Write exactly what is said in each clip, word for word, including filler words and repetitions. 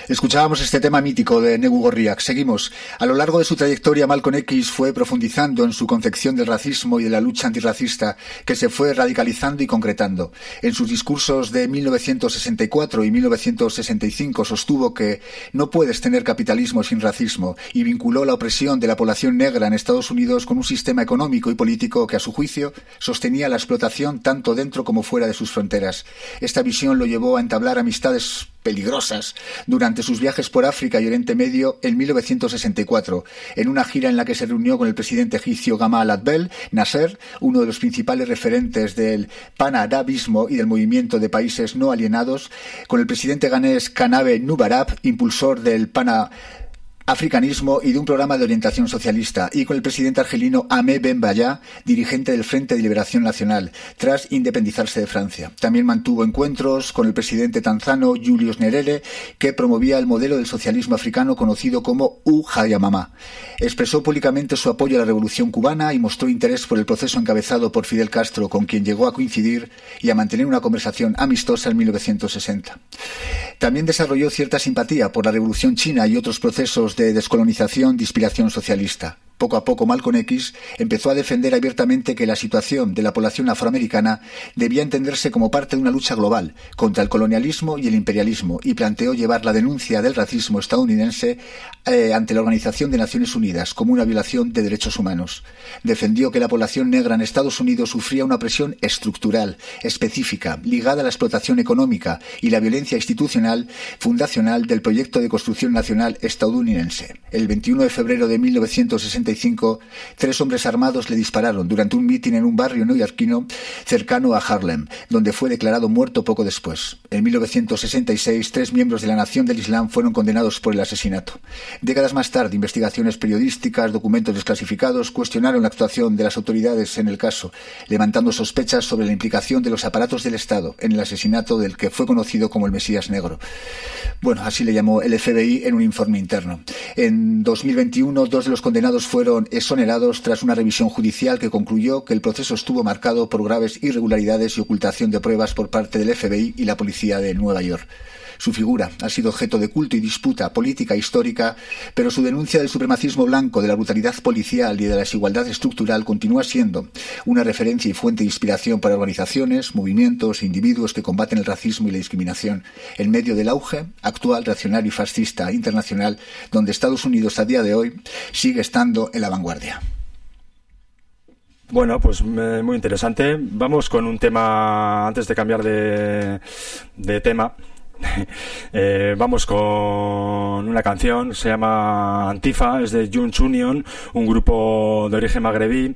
Escuchábamos este tema mítico de Negu Gorriak. Seguimos. A lo largo de su trayectoria, Malcolm X fue profundizando en su concepción del racismo y de la lucha antirracista, que se fue radicalizando y concretando. En sus discursos de mil novecientos sesenta y cuatro y mil novecientos sesenta y cinco sostuvo que no puedes tener capitalismo sin racismo y vinculó la opresión de la población negra en Estados Unidos con un sistema económico y político que, a su juicio, sostenía la explotación tanto dentro como fuera de sus fronteras. Esta visión lo llevó a entablar amistades peligrosas durante sus viajes por África y Oriente Medio en mil novecientos sesenta y cuatro, en una gira en la que se reunió con el presidente egipcio Gamal Abdel Nasser, uno de los principales referentes del panarabismo y del movimiento de países no alienados, con el presidente ganés Kanabe Nubarab, impulsor del pana africanismo y de un programa de orientación socialista, y con el presidente argelino Ahmed Ben Bella, dirigente del Frente de Liberación Nacional, tras independizarse de Francia. También mantuvo encuentros con el presidente tanzano Julius Nyerere, que promovía el modelo del socialismo africano conocido como U Hayamama. Expresó públicamente su apoyo a la revolución cubana y mostró interés por el proceso encabezado por Fidel Castro, con quien llegó a coincidir y a mantener una conversación amistosa en mil novecientos sesenta. También desarrolló cierta simpatía por la revolución china y otros procesos de descolonización de inspiración socialista. Poco a poco, Malcolm X empezó a defender abiertamente que la situación de la población afroamericana debía entenderse como parte de una lucha global contra el colonialismo y el imperialismo, y planteó llevar la denuncia del racismo estadounidense eh, ante la Organización de Naciones Unidas como una violación de derechos humanos. Defendió que la población negra en Estados Unidos sufría una opresión estructural, específica, ligada a la explotación económica y la violencia institucional fundacional del proyecto de construcción nacional estadounidense. El veintiuno de febrero de mil novecientos sesenta y cinco, tres hombres armados le dispararon durante un mitin en un barrio neoyorquino cercano a Harlem, donde fue declarado muerto poco después. En mil novecientos sesenta y seis, tres miembros de la Nación del Islam fueron condenados por el asesinato. Décadas más tarde, investigaciones periodísticas, documentos desclasificados cuestionaron la actuación de las autoridades en el caso, levantando sospechas sobre la implicación de los aparatos del Estado en el asesinato del que fue conocido como el Mesías Negro. Bueno, así le llamó el F B I en un informe interno. En dos mil veintiuno, dos de los condenados fueron fueron exonerados tras una revisión judicial que concluyó que el proceso estuvo marcado por graves irregularidades y ocultación de pruebas por parte del F B I y la policía de Nueva York. Su figura ha sido objeto de culto y disputa política e histórica, pero su denuncia del supremacismo blanco, de la brutalidad policial y de la desigualdad estructural continúa siendo una referencia y fuente de inspiración para organizaciones, movimientos e individuos que combaten el racismo y la discriminación en medio del auge actual reaccionario y fascista internacional, donde Estados Unidos a día de hoy sigue estando en la vanguardia. Bueno, pues eh, muy interesante. Vamos con un tema, antes de cambiar de, de tema. Eh, vamos con una canción, se llama Antifa, es de Jun Union, un grupo de origen magrebí,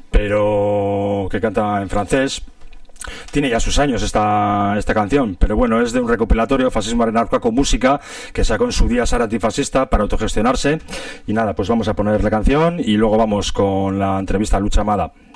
pero que canta en francés. Tiene ya sus años esta, esta canción, pero bueno, es de un recopilatorio, Fascismo Anarca con música, que sacó en su día Sara Antifascista para autogestionarse. Y nada, pues vamos a poner la canción y luego vamos con la entrevista a Lucha Amada.